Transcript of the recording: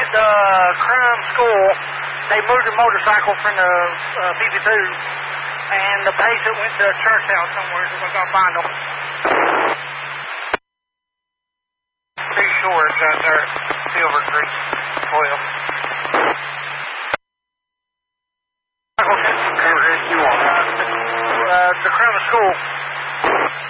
at the Crum School. They moved the motorcycle from the BB2, and the patient went to a church house somewhere, so we're going to find them. Pretty sure it's out there at Silver Creek, 12. The Crum School.